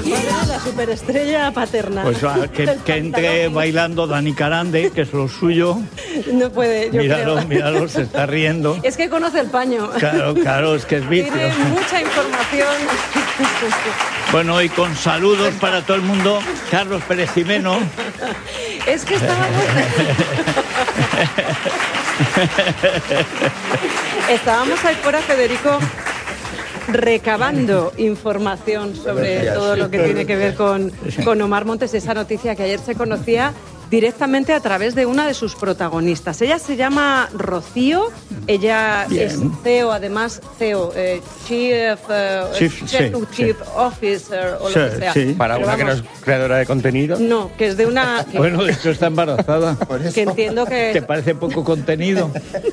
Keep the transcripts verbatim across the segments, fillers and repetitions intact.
la superestrella paterna. Pues va, que, que entre bailando Dani Carande, que es lo suyo. No puede, yo Míralo, creo. míralo, se está riendo. Es que conoce el paño. Claro, claro, es que es vicio. Tiene mucha información. Bueno, y con saludos para todo el mundo, Carlos Pérez Jimeno. Es que estábamos... estábamos ahí fuera, Federico, recabando información sobre todo lo que tiene que ver con, con Omar Montes, esa noticia que ayer se conocía directamente a través de una de sus protagonistas. Ella se llama Rocío, ella Bien. es C E O, además C E O, eh, Chief, eh, Chief, Chief, sí, Chief sí. Officer o Sí, lo que sea. sí. Para Pero una que no vamos, es creadora de contenido. no, que es de una... Que, Bueno, de hecho está embarazada. que entiendo que... ¿Te parece poco contenido?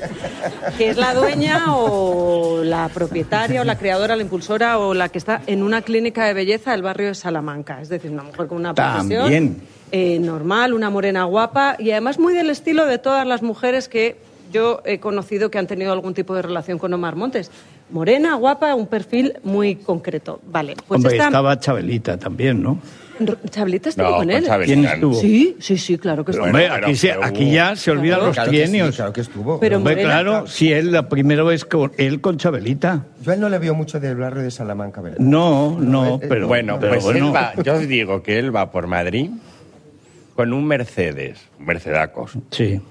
que es la dueña o la propietaria o la creadora, la impulsora o la que está en una clínica de belleza del barrio de Salamanca. Es decir, una mujer con una profesión También. eh, normal, una morena guapa y además muy del estilo de todas las mujeres que yo he conocido que han tenido algún tipo de relación con Omar Montes. Morena, guapa, un perfil muy concreto. Vale, pues Hombre, esta... estaba Chabelita también, ¿no? ¿Chabelita estuvo No, con él? con Chabelita. ¿Quién estuvo? Sí, sí, sí, claro que estuvo. Hombre, Bueno, aquí, se- pero aquí hubo- ya se olvidan Claro, los Claro que sí, trienios. claro que estuvo. Pero Hombre, Morena- claro, si él la primera vez con él con Chabelita. Yo a él no le veo mucho del barrio de Salamanca, ¿verdad? No, no, eh, eh, pero Bueno, pero pues bueno. él va, yo os digo que él va por Madrid con un Mercedes, un Mercedacos, Sí,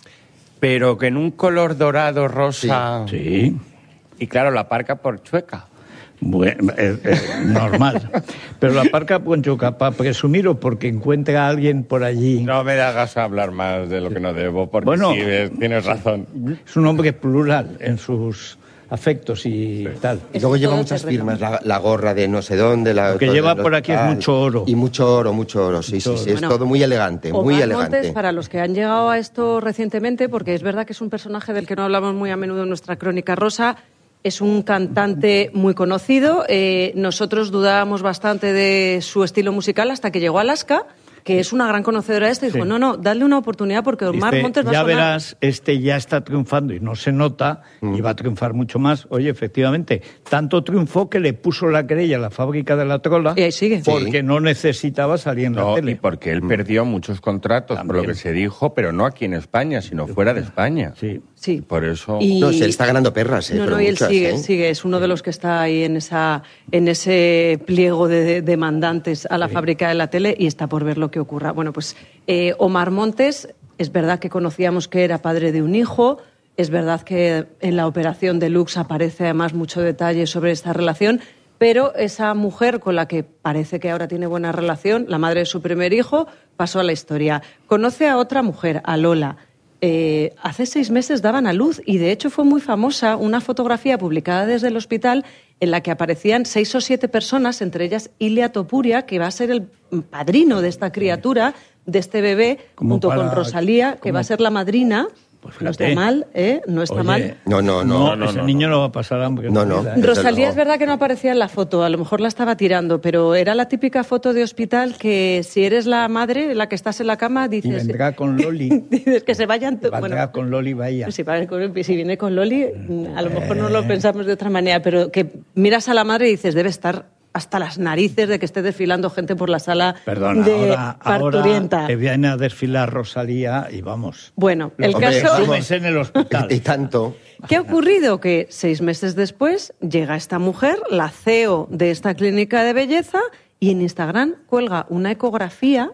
pero que en un color dorado, rosa, sí. y claro, la aparca por Chueca. Bueno, eh, eh, normal. Pero la parca Ponchoca, para presumir o porque encuentra a alguien por allí. No me hagas hablar más de lo que no debo, porque Bueno. sí, ves, tienes razón. Es un hombre plural en sus afectos y tal. Y luego Es lleva todo muchas terreno. firmas, la, la gorra de no sé dónde. La, Lo que todo lleva el por aquí es hospital. mucho oro. Y mucho oro, mucho oro, sí, Mucho sí, sí. oro. Es Bueno, todo muy elegante, muy Omar elegante. Montes, para los que han llegado a esto recientemente, porque es verdad que es un personaje del que no hablamos muy a menudo en nuestra crónica rosa, es un cantante muy conocido. Eh, nosotros dudábamos bastante de su estilo musical hasta que llegó a Alaska, que es una gran conocedora de esto, y dijo, Sí. no, no, dale una oportunidad porque Omar Dice, Montes va ya a sonar... verás, este ya está triunfando y no se nota, y va a triunfar mucho más. Oye, efectivamente, tanto triunfó que le puso la querella a la fábrica de la Trola Y ahí sigue. porque no necesitaba salir en la No, tele. y porque él perdió muchos contratos, por lo También. que se dijo, pero no aquí en España, sino fuera de España. Sí. Sí. Por eso... Y- No, se él está ganando perras, ¿eh? No, pero no, y él muchas, sigue, ¿eh? sigue, es uno de los que está ahí en esa, en ese pliego de, de demandantes a la fábrica de la tele y está por ver lo que ocurra. Bueno, pues eh, Omar Montes, es verdad que conocíamos que era padre de un hijo, es verdad que en la operación Deluxe aparece además mucho detalle sobre esta relación, pero esa mujer con la que parece que ahora tiene buena relación, la madre de su primer hijo, pasó a la historia. Conoce a otra mujer, a Lola. Eh, hace seis meses daban a luz y de hecho fue muy famosa una fotografía publicada desde el hospital en la que aparecían seis o siete personas, entre ellas Ilia Topuria, que va a ser el padrino de esta criatura, de este bebé, Como junto para- con Rosalía, que como- va a ser la madrina. Pues No fíjate. está mal, ¿eh? No está Oye, mal. No, no, no. no, ese no, niño no. va a pasar hambre. en No, su no. vida, ¿eh? Desde Rosalía luego. es verdad que no aparecía en la foto, a lo mejor la estaba tirando, pero era la típica foto de hospital que si eres la madre, la que estás en la cama, Y dices... vendrá con Loli. dices que se vayan... to- Vendrá bueno, con Loli, vaya. Si, va con- si viene con Loli, a lo mejor no lo pensamos de otra manera, pero que miras a la madre y dices, debe estar hasta las narices de que esté desfilando gente por la sala Perdona, de ahora, ahora parturienta. te viene a desfilar Rosalía y vamos. Bueno, el Hombre, caso... Sumes en el hospital. Y tanto. ¿Qué ha ocurrido? Que seis meses después llega esta mujer, la C E O de esta clínica de belleza, y en Instagram cuelga una ecografía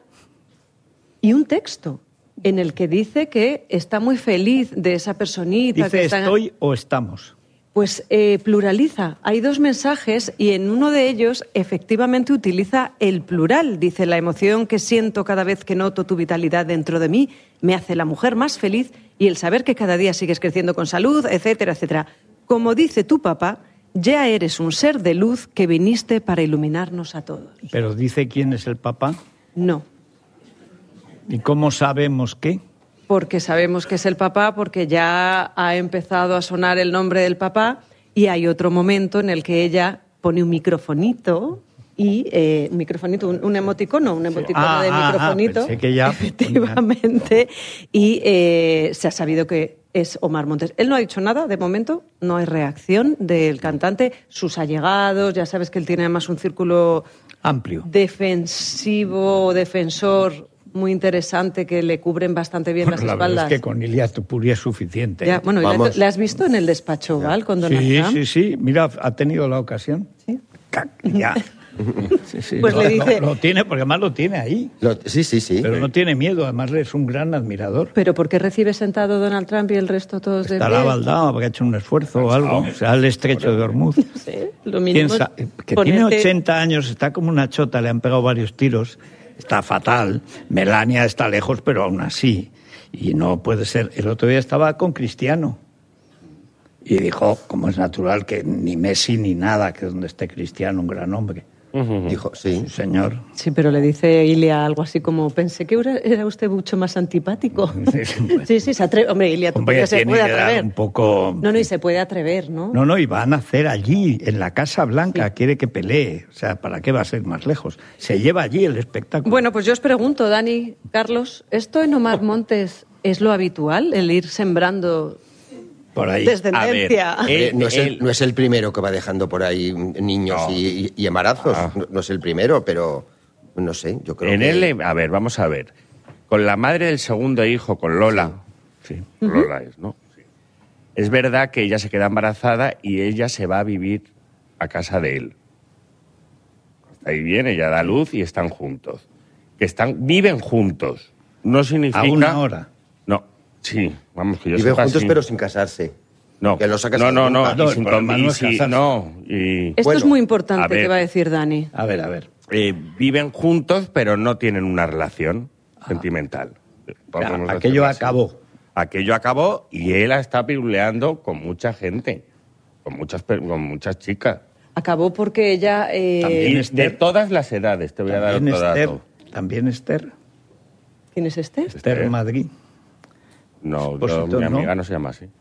y un texto en el que dice que está muy feliz de esa personita. Dice, que está... ¿estoy o estamos? Pues eh, pluraliza. Hay dos mensajes y en uno de ellos efectivamente utiliza el plural. Dice, la emoción que siento cada vez que noto tu vitalidad dentro de mí me hace la mujer más feliz y el saber que cada día sigues creciendo con salud, etcétera, etcétera. Como dice tu papá, ya eres un ser de luz que viniste para iluminarnos a todos. Pero dice quién es el papá. No, ¿Y cómo sabemos qué? porque sabemos que es el papá, porque ya ha empezado a sonar el nombre del papá y hay otro momento en el que ella pone un microfonito y eh, un microfonito, un, un emoticono, un emoticono Ah, de ah, ah, microfonito, pensé que ya efectivamente, y eh, se ha sabido que es Omar Montes. Él no ha dicho nada, de momento, no hay reacción del cantante, sus allegados, ya sabes que él tiene además un círculo Amplio. defensivo, defensor muy interesante que le cubren bastante bien Bueno, las la espaldas. verdad es que con Ilia Topuria es suficiente. Ya, bueno, Vamos. ¿le, le has visto en el despacho Oval con Donald Sí, Trump? sí, sí. Mira, ha tenido la ocasión. ¿Sí? Cac, ya. Sí, sí, Pues no, le dice- no, lo tiene, porque además lo tiene ahí. Lo- sí, sí, sí. Pero no tiene miedo, además es un gran admirador. ¿Pero por qué recibe sentado Donald Trump y el resto todos de Estará pie? baldado, habrá hecho un esfuerzo o algo. O sea, el estrecho de Hormuz. Sí, lo mínimo Piensa es que tiene ponerte- ochenta años, está como una chota, le han pegado varios tiros, está fatal. Melania está lejos, pero aún así. Y no puede ser. El otro día estaba con Cristiano. Y dijo, como es natural, que ni Messi ni nada, que donde esté Cristiano, un gran hombre. Dijo, sí. Sí, señor. Sí, pero le dice Ilia algo así como, pensé que era, era usted mucho más antipático. Sí, sí, pues. Sí, sí, se atreve. Hombre, Ilia, tú Hombre, porque se tiene puede que dar atrever. un poco... No, no, y se puede atrever, ¿no? No, no, y van a hacer allí, en la Casa Blanca, quiere que pelee. O sea, ¿para qué va a ser más lejos? Se lleva allí el espectáculo. Bueno, pues yo os pregunto, Dani, Carlos, ¿esto en Omar Montes es lo habitual, el ir sembrando Por ahí. descendencia? A ver, Eh, Él- no, es el, él- no es el primero que va dejando por ahí niños No. y, y embarazos. Ah. No, no es el primero, pero no sé, yo creo en que... él, a ver, vamos a ver. Con la madre del segundo hijo, con Lola, Sí. Lola es, ¿no? Sí. Es verdad que ella se queda embarazada y ella se va a vivir a casa de él. Ahí viene, ella da luz y están juntos. Que están, viven juntos. No significa... A una hora. No, sí, vamos, que yo Viven sepa, juntos sí. pero sin casarse. No, que no se ha no, casado no, no, nunca. No, y el sin problema con- y no es sí, casarse. no, y, Esto Bueno, es muy a importante ver. que va a decir Dani. A ver, a ver. eh, viven juntos, pero no tienen una relación sentimental. Claro, Vamos a aquello decirlo así. acabó. Aquello acabó y él está piruleando con mucha gente, con muchas, per- con muchas chicas. Acabó porque ella... eh, También Y Esther. de todas las edades, te voy a dar También otro Esther. dato. También Esther. ¿Quién es este? Esther Madrid. No, yo- Expositor, mi ¿no? amiga no se llama así.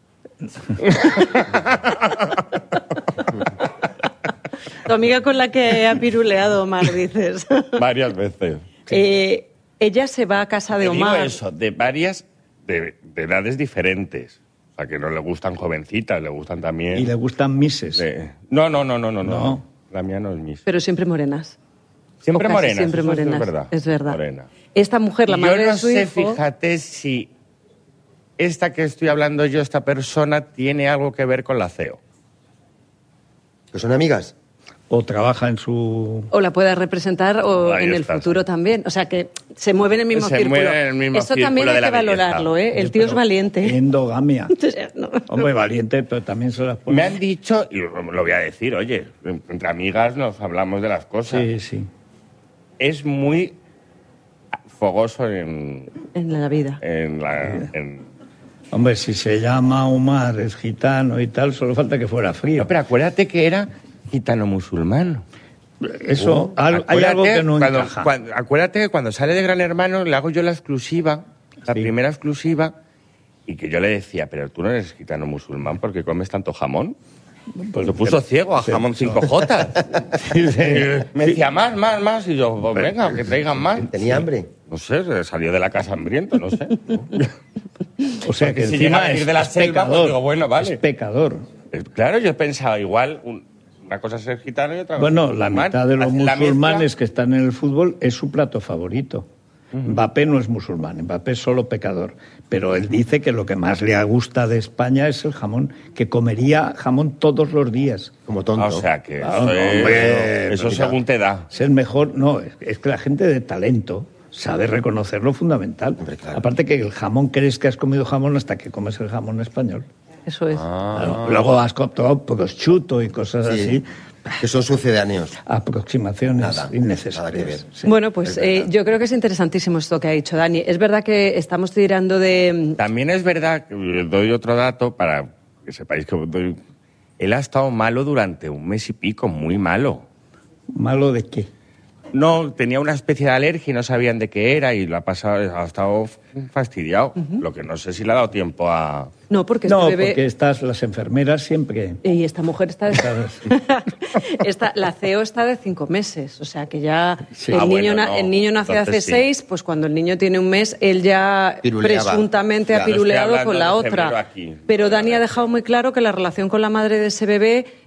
Tu amiga con la que ha piruleado Omar, dices. Varias veces. Eh, ella se va a casa de Te digo Omar. eso, de varias, de, de edades diferentes. O sea, que no le gustan jovencitas, le gustan también... Y le gustan mises. de- No, no, no, no, no, no. No. La mía no es Miss. Pero siempre morenas. Siempre O casi morenas. Siempre eso sí morenas. Es verdad. Es verdad. Morena. Esta mujer, la Y madre yo no de su sé, hijo... fíjate, si esta que estoy hablando yo, esta persona, tiene algo que ver con la C E O. ¿Que son amigas? O trabaja en su... O la pueda representar o Ahí en el está, futuro sí. también. O sea, que se mueve en el mismo Se círculo. mueve en el mismo Esto círculo también de hay la que valorarlo, belleza. ¿eh? El tío es Pero valiente. Endogamia. O sea, no. Hombre, valiente, pero también se las pone. Me han dicho, y lo lo voy a decir, oye, entre amigas nos hablamos de las cosas. Sí, sí. Es muy fogoso en, En la vida. en la... en- Hombre, si se llama Omar, es gitano y tal, solo falta que fuera frío. No, pero acuérdate que era gitano musulmán. Eso, al- hay Acuérdate algo que no cuando- encaja. cuando- acuérdate que cuando sale de Gran Hermano le hago yo la exclusiva, la Sí. primera exclusiva, y que yo le decía, pero tú no eres gitano musulmán porque comes tanto jamón. Pues lo puso ciego a jamón cinco J. Sí, sí. Me decía, más, más, más, y yo, pues venga, que traigan más. ¿Tenía hambre? No sé, salió de la casa hambriento, no sé. O sea que Porque si encima llega a venir es, de la es selva, pues pecador. digo, bueno, vale. Es pecador. Eh, Claro, yo pensaba, igual, un- una cosa es ser gitano y otra Bueno, cosa la es musulmán. mitad de los Hacen la musulmanes mezcla. que están en el fútbol es su plato favorito. Mbappé no es musulmán, Mbappé es solo pecador. Pero él dice que lo que más le gusta de España es el jamón, que comería jamón todos los días. Como tonto. Ah, o sea, que Ah, eso, no, es- hombre, eso mira. según te da. Es el mejor, no, es, es que la gente de talento sabe reconocer lo fundamental. Hombre, claro. Aparte que el jamón, crees que has comido jamón hasta que comes el jamón español. Eso es. Ah. Claro, luego has comido prosciutto y cosas Sí, así. que son sucedáneos. Aproximaciones Nada, innecesarias. nada que ver. Sí. Bueno, pues es verdad. eh, yo creo que es interesantísimo esto que ha dicho Dani. Es verdad que estamos tirando de... También es verdad, que eh, doy otro dato para que sepáis que doy- él ha estado malo durante un mes y pico, muy malo. ¿Malo de qué? No, tenía una especie de alergia y no sabían de qué era y lo ha pasado, ha estado fastidiado. Lo que no sé si le ha dado tiempo a... No, porque No, este bebé... porque estas, las enfermeras siempre... Y esta mujer está de... ¿Sabes? Esta- la C E O está de cinco meses, o sea que ya Sí. el, Ah, niño bueno, na- no. el niño nació hace Entonces sí. seis, pues cuando el niño tiene un mes, él ya Piruleaba. presuntamente ha Claro, piruleado estoy con la hablando de otra. febrero aquí. Pero Dani ha dejado muy claro que la relación con la madre de ese bebé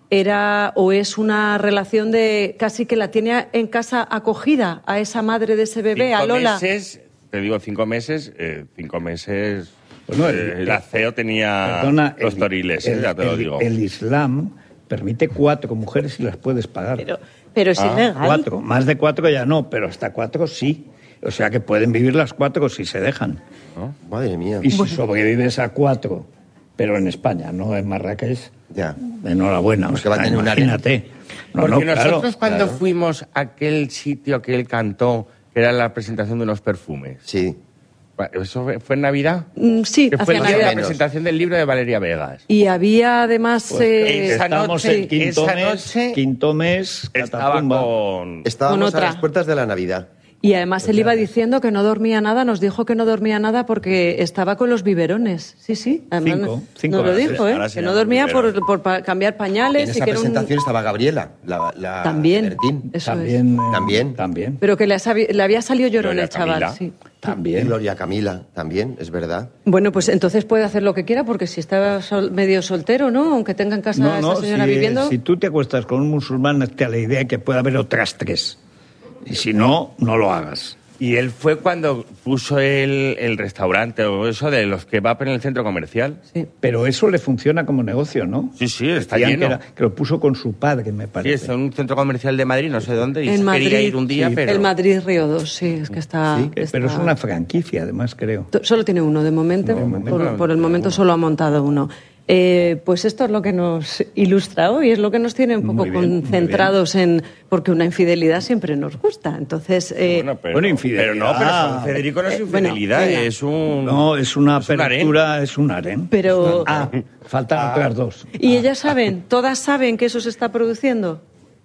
era o es una relación de casi que la tiene en casa acogida a esa madre de ese bebé, cinco a Lola. Meses, te digo, cinco meses, eh, cinco meses... Bueno, el, eh, el aceo tenía perdona, los el, toriles, el, eh, ya te lo el, digo. El Islam permite cuatro mujeres y las puedes pagar. Pero, pero es Ah, ilegal. Cuatro, más de cuatro ya no, pero hasta cuatro sí. O sea que pueden vivir las cuatro si se dejan. ¿No? Madre mía. Y si sobrevives a cuatro, pero en España, no en Marrakech, Ya. enhorabuena. Pues O que va a sea, tener un imagínate. No, Porque no, nosotros claro, cuando claro. fuimos a aquel sitio que él cantó, que era la presentación de unos perfumes, Sí. ¿eso fue- fue en Navidad? Mm, Sí, Que fue hacia el día de Navidad. la presentación del libro de Valeria Vegas. Y había además... Pues eh, esa estamos noche- en quinto esa mes, noche quinto mes, Estaba catapumba. con... Estábamos Con a otra. las puertas de la Navidad. Y además él iba diciendo que no dormía nada, nos dijo que no dormía nada porque estaba con los biberones. Sí, sí. Además, Cinco, cinco nos lo horas, dijo, ¿eh? ¿eh? Ahora se Que no llama dormía por, biberón. por pa- cambiar pañales En y esa que era un... presentación estaba Gabriela, la, la También, Bertín. eso También, es. eh, También. También. Pero que le, sabi- le había salido llorón Gloria el chaval, Camila. sí. Y También. Gloria Camila, también, es verdad. Bueno, pues entonces puede hacer lo que quiera porque si está sol- medio soltero, ¿no? Aunque tenga en casa No, a no, esa señora si, viviendo... si tú te acuestas con un musulmán, hazte a la idea que puede haber otras tres. Y si no, no lo hagas. Y él fue cuando puso el, el restaurante o eso de los kebab en el centro comercial. Sí. Pero eso le funciona como negocio, ¿no? Sí, sí, está Decían lleno. Que, era- que lo puso con su padre, me Sí, parece. es en un centro comercial de Madrid, no sé dónde, y En se Madrid, quería ir un día, sí, pero... El Madrid Río dos, sí, es que está... Sí, que- pero es está- una franquicia, además, creo. To- Solo tiene uno de momento, De momento, por, no, por el no, momento uno. solo ha montado uno. Eh, pues esto es lo que nos ilustra hoy, es lo que nos tiene un poco Muy bien, muy concentrados en... Porque una infidelidad siempre nos gusta, entonces... eh, Bueno, pero, Bueno, infidelidad. pero no, pero son- Federico no es Eh, bueno, infidelidad, venga. es un... No, es una es un harén. apertura, es un harén. Pero- Ah, faltan otras dos. ¿Y ellas saben, todas saben que eso se está produciendo?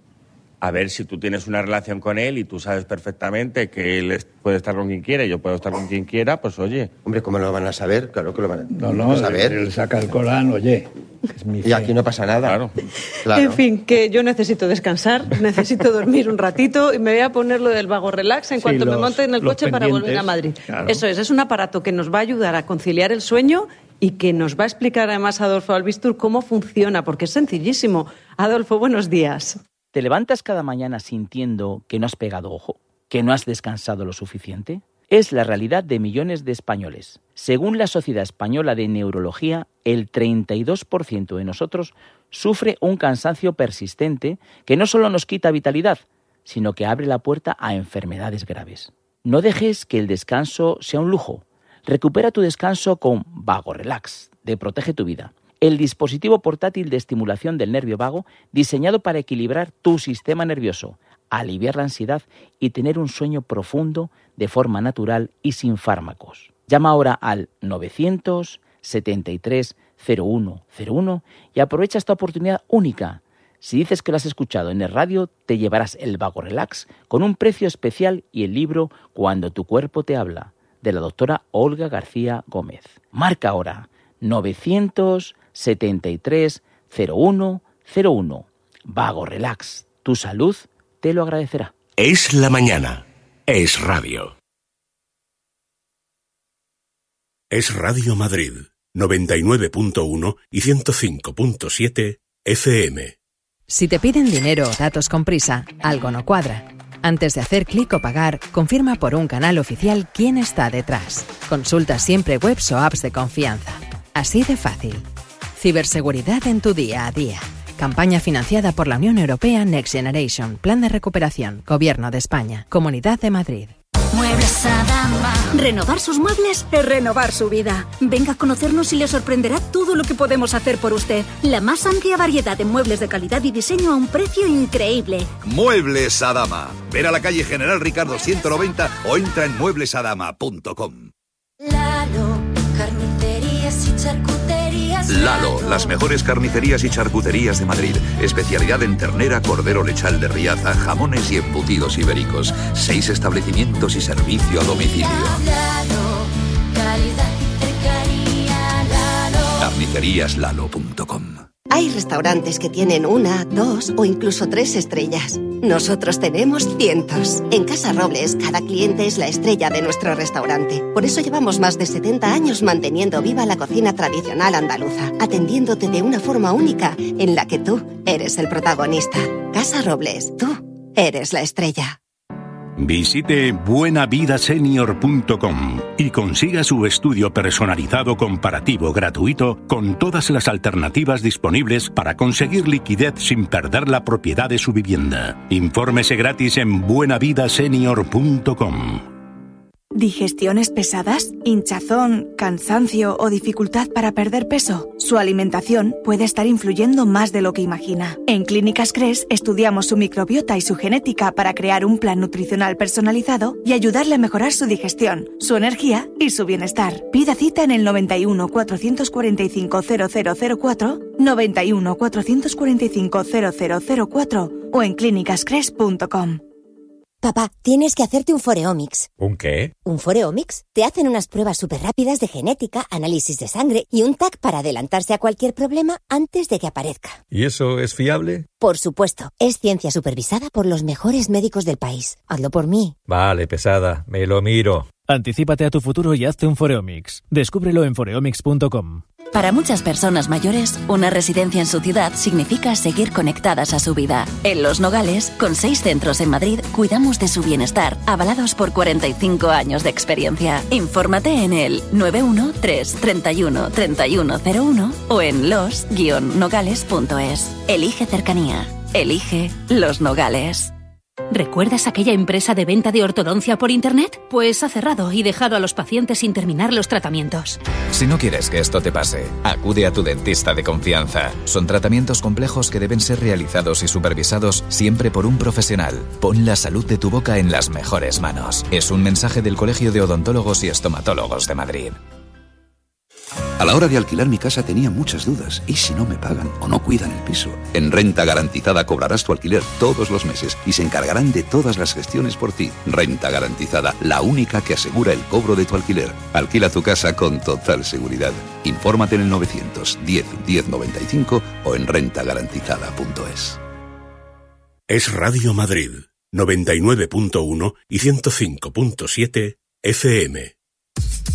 A ver, si tú tienes una relación con él y tú sabes perfectamente que él es- puede estar con quien quiera y yo puedo estar con quien quiera, pues oye... Hombre, ¿cómo lo van a saber? Claro que lo van a, No, no, a saber. él saca el Corán, oye, es mi Y fe. aquí no pasa nada. Claro. Claro. En fin, que yo necesito descansar, necesito dormir un ratito y me voy a poner lo del vago relax en Sí, cuanto me los- monte en el los coche para volver a pendientes, Madrid. claro. Eso es, es un aparato que nos va a ayudar a conciliar el sueño y que nos va a explicar además Adolfo Albistur cómo funciona, porque es sencillísimo. Adolfo, buenos días. ¿Te levantas cada mañana sintiendo que no has pegado ojo? ¿Que no has descansado lo suficiente? Es la realidad de millones de españoles. Según la Sociedad Española de Neurología, el treinta y dos por ciento de nosotros sufre un cansancio persistente que no solo nos quita vitalidad, sino que abre la puerta a enfermedades graves. No dejes que el descanso sea un lujo. Recupera tu descanso con Vago Relax, de Protege tu Vida. El dispositivo portátil de estimulación del nervio vago diseñado para equilibrar tu sistema nervioso, aliviar la ansiedad y tener un sueño profundo de forma natural y sin fármacos. Llama ahora al novecientos setenta y tres cero uno cero uno y aprovecha esta oportunidad única. Si dices que lo has escuchado en el radio, te llevarás el Vago Relax con un precio especial y el libro Cuando tu cuerpo te habla, de la doctora Olga García Gómez. Marca ahora novecientos setenta y tres cero uno cero uno. Vago Relax, tu salud te lo agradecerá. Es la mañana. Es radio. Es Radio Madrid, noventa y nueve punto uno y ciento cinco punto siete F M. Si te piden dinero o datos con prisa, algo no cuadra. Antes de hacer clic o pagar, confirma por un canal oficial quién está detrás. Consulta siempre webs o apps de confianza. Así de fácil. Ciberseguridad en tu día a día. Campaña financiada por la Unión Europea Next Generation. Plan de recuperación. Gobierno de España. Comunidad de Madrid. Muebles Adama. Renovar sus muebles es renovar su vida. Venga a conocernos y le sorprenderá todo lo que podemos hacer por usted. La más amplia variedad de muebles de calidad y diseño a un precio increíble. Muebles Adama. Ven a la calle General Ricardo ciento noventa o entra en muebles adama punto com. Lalo, carnicerías y charcuterías. Lalo, las mejores carnicerías y charcuterías de Madrid. Especialidad en ternera, cordero lechal de Riaza, jamones y embutidos ibéricos. Seis establecimientos y servicio a domicilio. Lalo, calidad y cercanía. Lalo. carnicerías lalo punto com. Hay restaurantes que tienen una, dos o incluso tres estrellas. Nosotros tenemos cientos. En Casa Robles, cada cliente es la estrella de nuestro restaurante. Por eso llevamos más de setenta años manteniendo viva la cocina tradicional andaluza, atendiéndote de una forma única en la que tú eres el protagonista. Casa Robles, tú eres la estrella. Visite buena vida senior punto com y consiga su estudio personalizado comparativo gratuito con todas las alternativas disponibles para conseguir liquidez sin perder la propiedad de su vivienda. Infórmese gratis en buena vida senior punto com. ¿Digestiones pesadas? ¿Hinchazón, cansancio o dificultad para perder peso? Su alimentación puede estar influyendo más de lo que imagina. En Clínicas Cres estudiamos su microbiota y su genética para crear un plan nutricional personalizado y ayudarle a mejorar su digestión, su energía y su bienestar. Pida cita en el noventa y uno, cuatrocientos cuarenta y cinco, cero cero cero cuatro, noventa y uno, cuatrocientos cuarenta y cinco, cero cero cero cuatro o en clínicas cres punto com. Papá, tienes que hacerte un Foreomics. ¿Un qué? ¿Un Foreomics? Te hacen unas pruebas súper rápidas de genética, análisis de sangre y un T A C para adelantarse a cualquier problema antes de que aparezca. ¿Y eso es fiable? Por supuesto. Es ciencia supervisada por los mejores médicos del país. Hazlo por mí. Vale, pesada. Me lo miro. Anticípate a tu futuro y hazte un Foreomics. Descúbrelo en foreomics punto com. Para muchas personas mayores, una residencia en su ciudad significa seguir conectadas a su vida. En Los Nogales, con seis centros en Madrid, cuidamos de su bienestar, avalados por cuarenta y cinco años de experiencia. Infórmate en el nueve uno tres, treinta y uno, treinta y uno cero uno o en los guion nogales punto es. Elige cercanía. Elige Los Nogales. ¿Recuerdas aquella empresa de venta de ortodoncia por Internet? Pues ha cerrado y dejado a los pacientes sin terminar los tratamientos. Si no quieres que esto te pase, acude a tu dentista de confianza. Son tratamientos complejos que deben ser realizados y supervisados siempre por un profesional. Pon la salud de tu boca en las mejores manos. Es un mensaje del Colegio de Odontólogos y Estomatólogos de Madrid. A la hora de alquilar mi casa tenía muchas dudas. ¿Y si no me pagan o no cuidan el piso? En Renta Garantizada cobrarás tu alquiler todos los meses y se encargarán de todas las gestiones por ti. Renta Garantizada, la única que asegura el cobro de tu alquiler. Alquila tu casa con total seguridad. Infórmate en el novecientos diez, diez noventa y cinco o en renta garantizada punto es. Es Radio Madrid, noventa y nueve punto uno y ciento cinco punto siete F M.